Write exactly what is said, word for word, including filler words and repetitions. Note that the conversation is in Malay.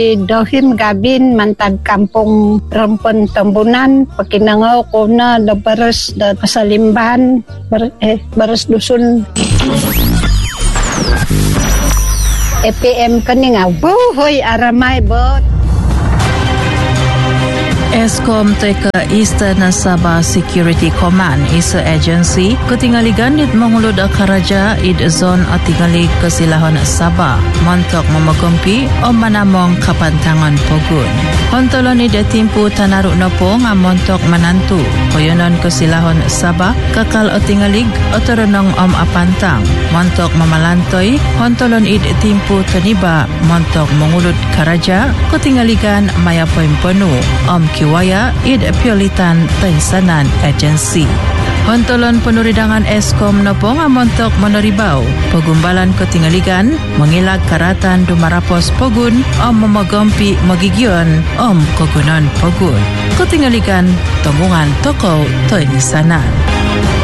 Dohim Gabin mantag kampung Rempon Tambunan pakinangaw ko na da baras da kasalimbahan bar, eh baras dusun E P M kaninga buhoy aramay bot Eskom teka Eastern Sabah Security Command isa agency ketingaligan dit mangulod akaraja id zon atingali kesilahon Sabah montok mamagampi o manamong kapantangan pogun. Hontolon ni detimpu tanaruk nopo nga montok manantu koyonon kesilahon Sabah kakal atingalig o terenong om apantang montok mamalantoy hontolon id timpu taniba montok mangulod karaja ketingaligan mayapoy penuh om Kiwaya id piolitan Taisanan Agency. Hontolon penuridangan Eskom nopo nga montok monoribaw pagumbalan ketingaligan mengilag karatan dumarapos pogun om mamagampi magigyon om kogunon pogun ketingaligan tembungan toko Taisanan.